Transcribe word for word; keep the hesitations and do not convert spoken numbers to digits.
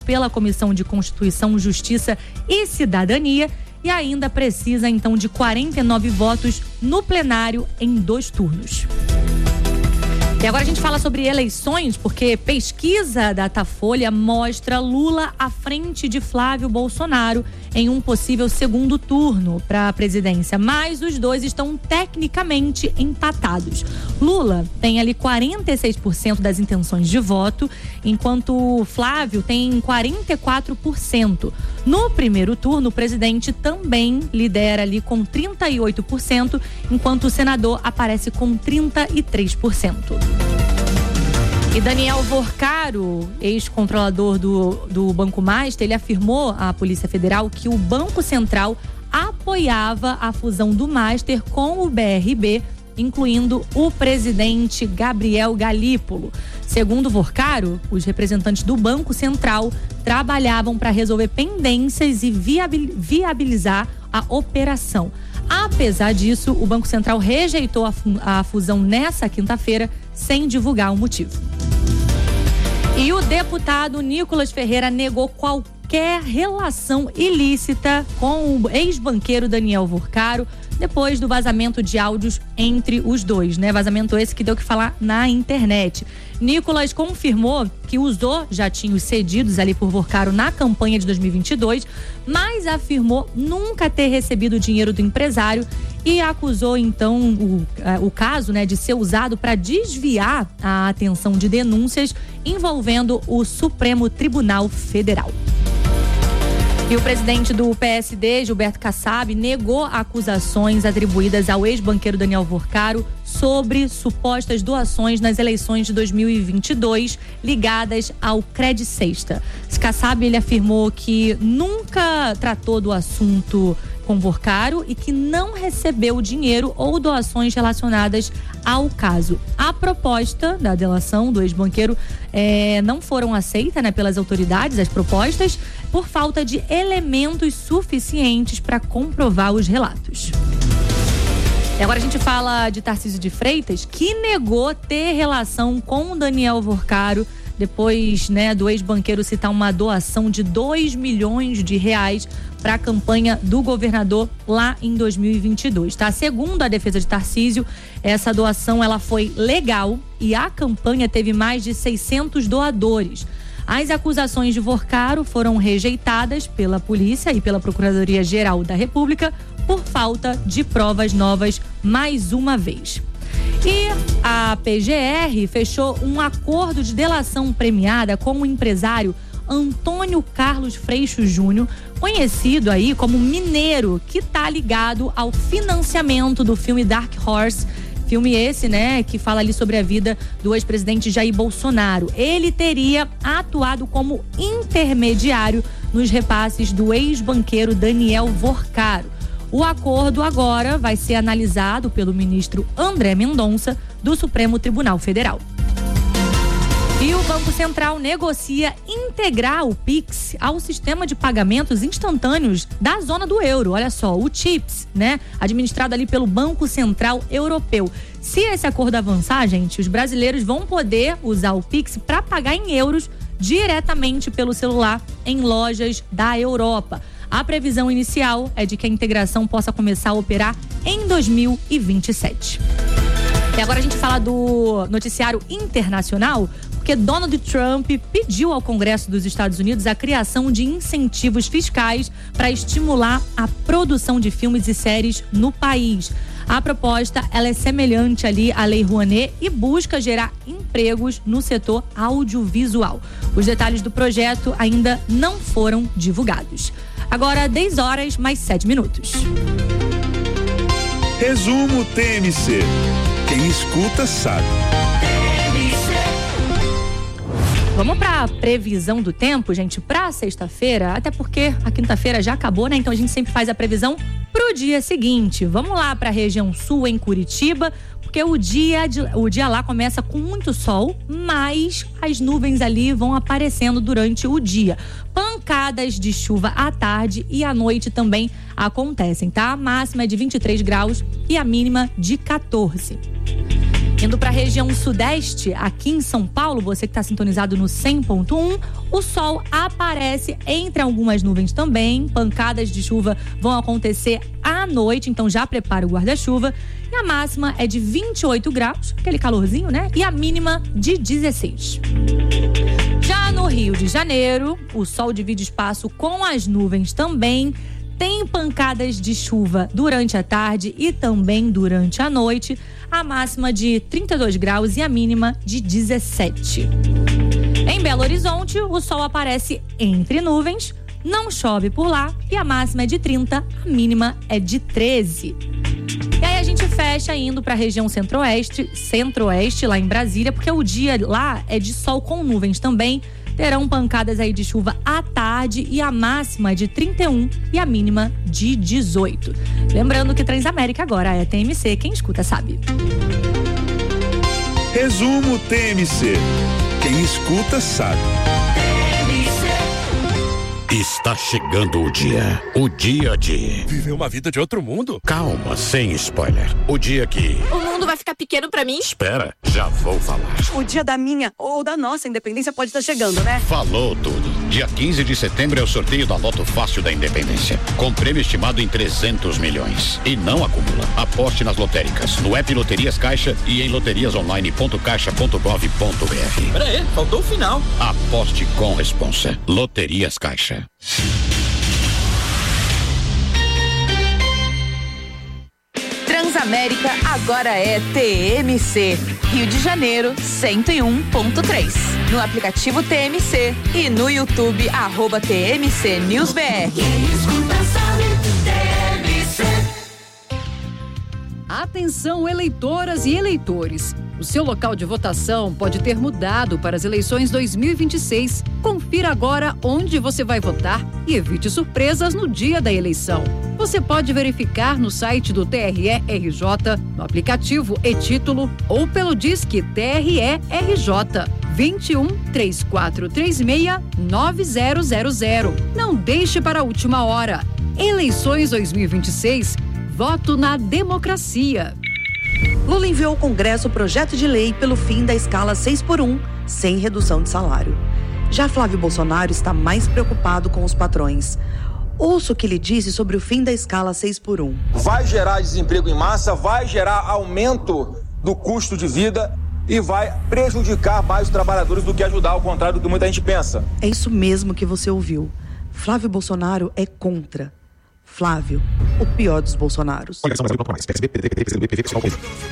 pela Comissão de Constituição, Justiça e Cidadania e ainda precisa então de quarenta e nove votos no plenário em dois turnos. E agora a gente fala sobre eleições, porque pesquisa da Datafolha mostra Lula à frente de Flávio Bolsonaro em um possível segundo turno para a presidência, mas os dois estão tecnicamente empatados. Lula tem ali quarenta e seis por cento das intenções de voto, enquanto Flávio tem quarenta e quatro por cento. No primeiro turno, o presidente também lidera ali com trinta e oito por cento, enquanto o senador aparece com trinta e três por cento. E Daniel Vorcaro, ex-controlador do, do Banco Master, ele afirmou à Polícia Federal que o Banco Central apoiava a fusão do Master com o B R B, incluindo o presidente Gabriel Galípolo. Segundo Vorcaro, os representantes do Banco Central trabalhavam para resolver pendências e viabilizar a operação. Apesar disso, o Banco Central rejeitou a, a fusão nessa quinta-feira, sem divulgar o motivo. E o deputado Nicolas Ferreira negou qualquer relação ilícita com o ex-banqueiro Daniel Vorcaro depois do vazamento de áudios entre os dois, né? Vazamento esse que deu o que falar na internet. Nicolas confirmou que usou jatinhos cedidos ali por Vorcaro na campanha de dois mil e vinte e dois, mas afirmou nunca ter recebido dinheiro do empresário e acusou então o, o caso, né, de ser usado para desviar a atenção de denúncias envolvendo o Supremo Tribunal Federal. E o presidente do P S D, Gilberto Kassab, negou acusações atribuídas ao ex-banqueiro Daniel Vorcaro sobre supostas doações nas eleições de dois mil e vinte e dois ligadas ao Credicesta. Kassab, ele afirmou que nunca tratou do assunto com Vorcaro e que não recebeu dinheiro ou doações relacionadas ao caso. A proposta da delação do ex-banqueiro é, não foram aceitas, né, pelas autoridades, as propostas, por falta de elementos suficientes para comprovar os relatos. E agora a gente fala de Tarcísio de Freitas, que negou ter relação com Daniel Vorcaro depois, né, do ex-banqueiro citar uma doação de dois milhões de reais para a campanha do governador lá em dois mil e vinte e dois, tá? Segundo a defesa de Tarcísio, essa doação ela foi legal e a campanha teve mais de seiscentos doadores. As acusações de Vorcaro foram rejeitadas pela polícia e pela Procuradoria-Geral da República por falta de provas novas mais uma vez. E a P G R fechou um acordo de delação premiada com o empresário Antônio Carlos Freixo Júnior, conhecido aí como Mineiro, que está ligado ao financiamento do filme Dark Horse. Filme esse, né, que fala ali sobre a vida do ex-presidente Jair Bolsonaro. Ele teria atuado como intermediário nos repasses do ex-banqueiro Daniel Vorcaro. O acordo agora vai ser analisado pelo ministro André Mendonça, do Supremo Tribunal Federal. E o Banco Central negocia integrar o Pix ao sistema de pagamentos instantâneos da zona do euro. Olha só, o CHIPS, né? Administrado ali pelo Banco Central Europeu. Se esse acordo avançar, gente, os brasileiros vão poder usar o Pix para pagar em euros diretamente pelo celular em lojas da Europa. A previsão inicial é de que a integração possa começar a operar em dois mil e vinte e sete. E agora a gente fala do noticiário internacional, porque Donald Trump pediu ao Congresso dos Estados Unidos a criação de incentivos fiscais para estimular a produção de filmes e séries no país. A proposta ela é semelhante ali à Lei Rouanet e busca gerar empregos no setor audiovisual. Os detalhes do projeto ainda não foram divulgados. Agora, dez horas mais sete minutos. Resumo T M C. Quem escuta sabe. Vamos para a previsão do tempo, gente, para sexta-feira, até porque a quinta-feira já acabou, né? Então a gente sempre faz a previsão pro dia seguinte. Vamos lá para a região sul, em Curitiba, porque o dia, de, o dia lá começa com muito sol, mas as nuvens ali vão aparecendo durante o dia. Pancadas de chuva à tarde e à noite também acontecem, tá? A máxima é de vinte e três graus e a mínima de quatorze. Indo para a região sudeste, aqui em São Paulo, você que está sintonizado no cem ponto um, o sol aparece entre algumas nuvens também. Pancadas de chuva vão acontecer à noite, então já prepara o guarda-chuva. E a máxima é de vinte e oito graus, aquele calorzinho, né? E a mínima de dezesseis. Já no Rio de Janeiro, o sol divide espaço com as nuvens também. Tem pancadas de chuva durante a tarde e também durante a noite. A máxima de trinta e dois graus e a mínima de dezessete. Em Belo Horizonte, o sol aparece entre nuvens, não chove por lá e a máxima é de trinta, a mínima é de treze. E aí a gente fecha indo para a região centro-oeste, centro-oeste lá em Brasília, porque o dia lá é de sol com nuvens também. Terão pancadas aí de chuva à tarde e a máxima é de trinta e um e a mínima de dezoito. Lembrando que Transamérica agora é T M C, quem escuta sabe. Resumo T M C. Quem escuta sabe. Está chegando o dia, o dia de... Viver uma vida de outro mundo? Calma, sem spoiler. O dia que... O mundo vai ficar pequeno pra mim? Espera, já vou falar. O dia da minha ou da nossa independência pode estar chegando, né? Falou tudo. Dia quinze de setembro é o sorteio da Loto Fácil da Independência, com prêmio estimado em trezentos milhões. E não acumula. Aposte nas lotéricas, no app Loterias Caixa e em loterias online ponto caixa ponto gov ponto br. Pera aí, faltou o final. Aposte com responsa. Loterias Caixa. Transamérica agora é T M C, Rio de Janeiro cento e um ponto três. No aplicativo T M C e no YouTube, arroba T M C News B R. Atenção, eleitoras e eleitores. O seu local de votação pode ter mudado para as eleições dois mil e vinte e seis. Confira agora onde você vai votar e evite surpresas no dia da eleição. Você pode verificar no site do T R E R J, no aplicativo e-Título ou pelo Disque T R E R J vinte e um, três quatro três seis, nove zero zero zero. Não deixe para a última hora. Eleições dois mil e vinte e seis, voto na democracia. Lula enviou ao Congresso o projeto de lei pelo fim da escala seis por um, sem redução de salário. Já Flávio Bolsonaro está mais preocupado com os patrões. Ouça o que ele disse sobre o fim da escala seis por um. Vai gerar desemprego em massa, vai gerar aumento do custo de vida e vai prejudicar mais os trabalhadores do que ajudar, ao contrário do que muita gente pensa. É isso mesmo que você ouviu. Flávio Bolsonaro é contra. Flávio, o pior dos Bolsonaros. Coligação Brasil ponto mais, P S B, P D D, P C do B, P V, Pessoal,